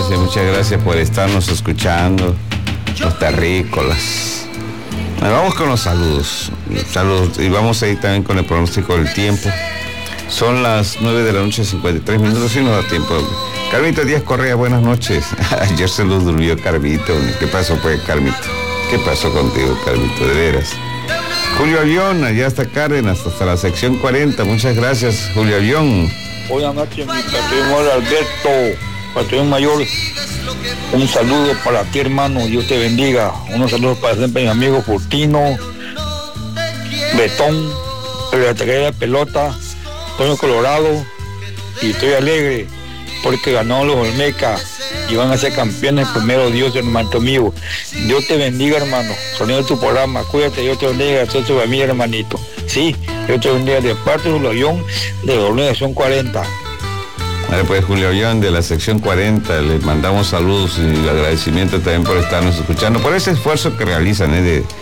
muchas gracias por estarnos escuchando, los terrícolas. Bueno, vamos con los saludos, y vamos a ir también con el pronóstico del tiempo. Son las 9:53 y nos da tiempo. Carmito Díaz Correa, buenas noches. Ayer se los durmió Carmito. ¿Qué pasó pues, Carmito? ¿Qué pasó contigo, Carmito? De veras. Julio Avión, allá hasta Cárdenas, hasta la sección 40. Muchas gracias, Julio Avión. Buenas noches, mi patrón Alberto, patrón mayor. Un saludo para ti, hermano. Dios te bendiga. Unos saludos para siempre mi amigo Fortino, Betón, el de la pelota, Toño Colorado. Y estoy alegre porque ganó los Olmeca y van a ser campeones primero, Dios, hermano mío. Dios te bendiga, hermano. Sonido de tu programa, cuídate, Dios te bendiga, a tu familia, hermanito. Sí, Dios te bendiga de parte de Julio Avión, de la organización 40. Vale, pues Julio Avión de la sección 40, le mandamos saludos y agradecimiento también por estarnos escuchando, por ese esfuerzo que realizan, de